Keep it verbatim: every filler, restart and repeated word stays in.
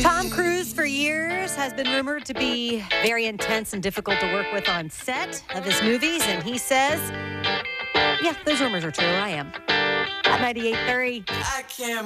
Tom Cruise, for years, has been rumored to be very intense and difficult to work with on set of his movies, and he says, yeah, those rumors are true. I am. At ninety-eight point three. I can't